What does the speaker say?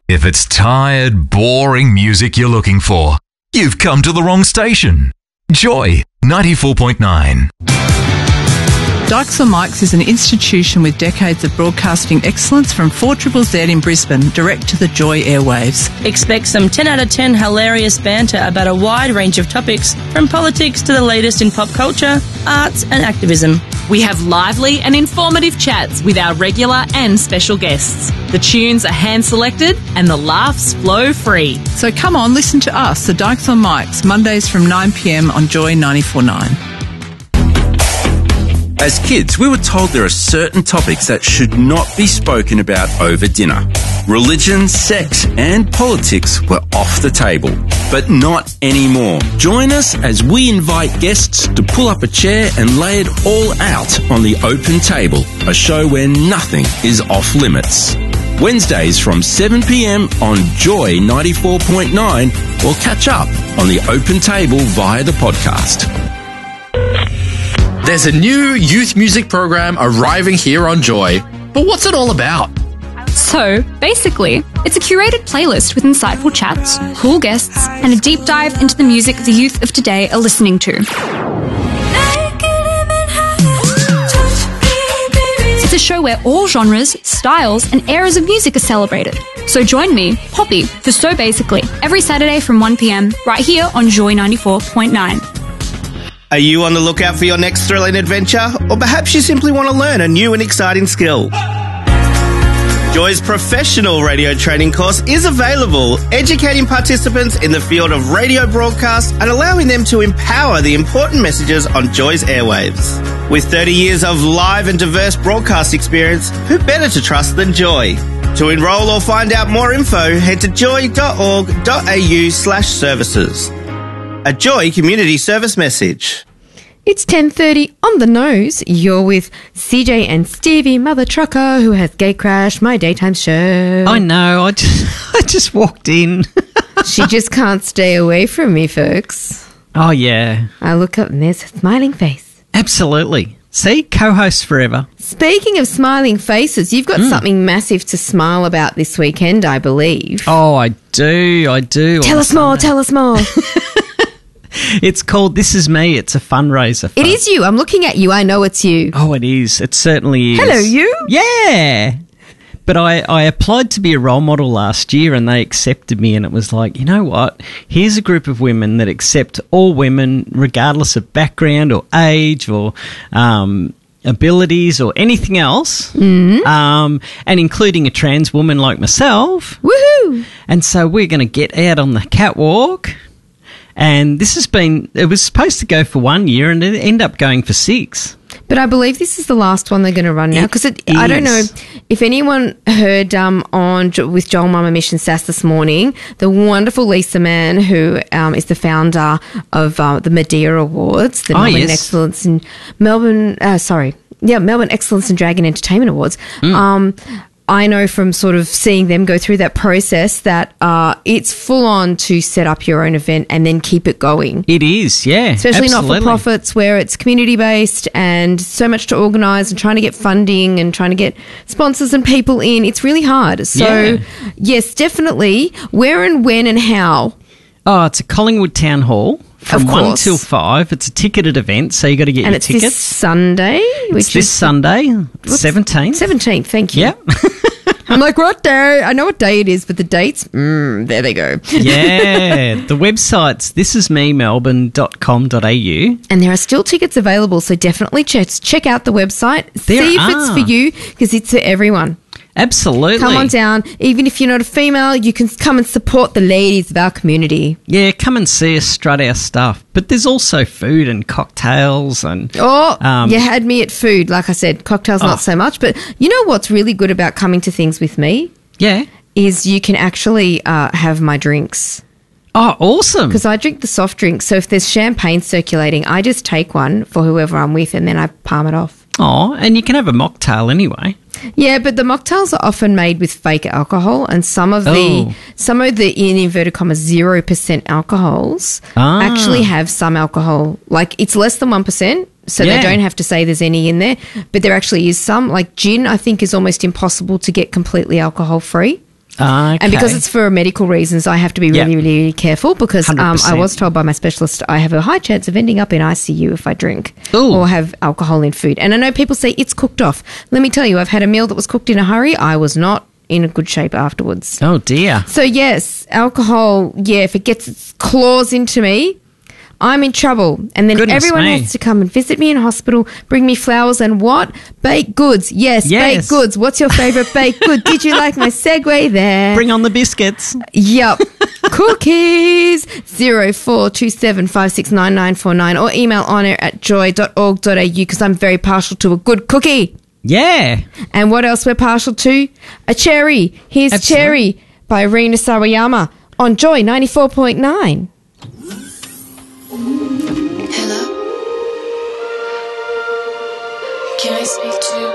If it's tired, boring music you're looking for, you've come to the wrong station. Joy 94.9. Dykes on Mics is an institution with decades of broadcasting excellence from 4ZZZ in Brisbane, direct to the Joy airwaves. Expect some 10 out of 10 hilarious banter about a wide range of topics, from politics to the latest in pop culture, arts and activism. We have lively and informative chats with our regular and special guests. The tunes are hand-selected and the laughs flow free. So come on, listen to us, the Dykes on Mics, Mondays from 9pm on Joy 94.9. As kids, we were told there are certain topics that should not be spoken about over dinner. Religion, sex and politics were off the table, but not anymore. Join us as we invite guests to pull up a chair and lay it all out on the open table, a show where nothing is off limits. Wednesdays from 7pm on Joy 94.9, or catch up on the open table via the podcast. There's a new youth music program arriving here on Joy. But what's it all about? So, basically, it's a curated playlist with insightful chats, cool guests, and a deep dive into the music the youth of today are listening to. It's a show where all genres, styles, and eras of music are celebrated. So join me, Poppy, for So Basically, every Saturday from 1pm, right here on Joy 94.9. Are you on the lookout for your next thrilling adventure? Or perhaps you simply want to learn a new and exciting skill? Joy's professional radio training course is available, educating participants in the field of radio broadcast and allowing them to empower the important messages on Joy's airwaves. With 30 years of live and diverse broadcast experience, who better to trust than Joy? To enrol or find out more info, head to joy.org.au/services. A Joy community service message. It's 10:30 on the nose. You're with CJ and Stevie, Mother Trucker, who has gate crashed my daytime show. I know. I just walked in. She just can't stay away from me, folks. Oh, yeah. I look up and there's a smiling face. Absolutely. See? Co-host forever. Speaking of smiling faces, you've got something massive to smile about this weekend, I believe. Oh, I do. Tell us more. It's called This Is Me. It's a fundraiser. It is you. I'm looking at you. I know it's you. Oh, it is. It certainly is. Hello, you. Yeah. But I applied to be a role model last year and they accepted me, and it was like, you know what? Here's a group of women that accept all women regardless of background or age or abilities or anything else, and including a trans woman like myself. Woohoo! And so we're going to get out on the catwalk. And it was supposed to go for 1 year and it ended up going for 6. But I believe this is the last one they're going to run now, because I don't know if anyone heard with Joel Mama Mission Sass this morning, the wonderful Lisa Mann, who is the founder of the Medea Awards, the Melbourne Excellence in Melbourne Excellence in Dragon Entertainment Awards. I know from sort of seeing them go through that process that it's full on to set up your own event and then keep it going. It is, yeah. Especially not-for-profits where it's community-based and so much to organise and trying to get funding and trying to get sponsors and people in. It's really hard. So, yes, definitely. Where and when and how? Oh, it's at Collingwood Town Hall. From 1 till 5. It's a ticketed event, so you got to get your tickets. And it's this Sunday? It's this Sunday, 17th. 17th, thank you. Yep. I'm like, what day? I know what day it is, but the dates, there they go. Yeah. The website's thisismemelbourne.com.au. And there are still tickets available, so definitely check out the website. See if it's for you, because it's for everyone. Absolutely. Come on down. Even if you're not a female, you can come and support the ladies of our community. Yeah, come and see us strut our stuff. But there's also food and cocktails and... you had me at food. Like I said, cocktails not so much. But you know what's really good about coming to things with me? Yeah. Is you can actually have my drinks. Oh, awesome. Because I drink the soft drinks. So if there's champagne circulating, I just take one for whoever I'm with and then I palm it off. Oh, and you can have a mocktail anyway. Yeah, but the mocktails are often made with fake alcohol, and some of the in inverted commas 0% alcohols actually have some alcohol. Like it's less than 1%, so they don't have to say there's any in there, but there actually is some. Like gin, I think is almost impossible to get completely alcohol free. And because it's for medical reasons, I have to be really, really, really careful because I was told by my specialist I have a high chance of ending up in ICU if I drink or have alcohol in food. And I know people say it's cooked off. Let me tell you, I've had a meal that was cooked in a hurry. I was not in a good shape afterwards. Oh, dear. So, yes, alcohol, if it gets its claws into me, I'm in trouble. And then everyone has to come and visit me in hospital, bring me flowers and what? Baked goods. Yes, baked goods. What's your favourite baked good? Did you like my segue there? Bring on the biscuits. Yep. Cookies. 0427569949 or email honair@joy.org.au because I'm very partial to a good cookie. Yeah. And what else we're partial to? A cherry. Here's Cherry by Rina Sawayama on Joy 94.9. Hello? Can I speak to